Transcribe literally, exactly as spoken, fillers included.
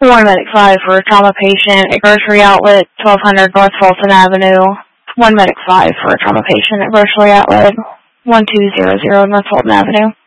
one Medic five for a trauma patient at Grocery Outlet, twelve hundred North Fulton Avenue. one Medic five for a trauma patient at Grocery Outlet, twelve hundred North Fulton Avenue.